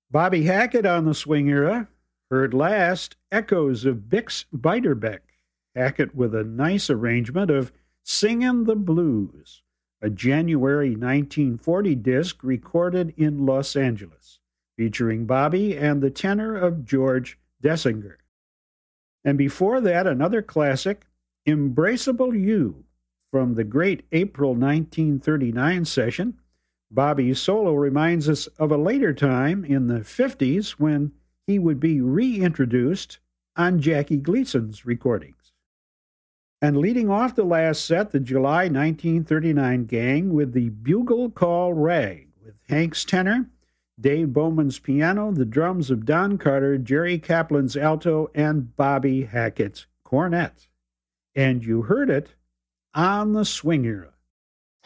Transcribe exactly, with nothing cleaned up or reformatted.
Bobby Hackett on the swing era. Heard last, echoes of Bix Beiderbecke. Hackett with a nice arrangement of Singin' the Blues, a January nineteen forty disc recorded in Los Angeles, featuring Bobby and the tenor of George Dessinger. And before that, another classic, Embraceable You, from the great April nineteen thirty-nine session. Bobby's solo reminds us of a later time in the fifties when he would be reintroduced on Jackie Gleason's recordings. And leading off the last set, the July nineteen thirty-nine gang with the Bugle Call Rag, with Hank's tenor, Dave Bowman's piano, the drums of Don Carter, Jerry Kaplan's alto, and Bobby Hackett's cornet. And you heard it on the swing era.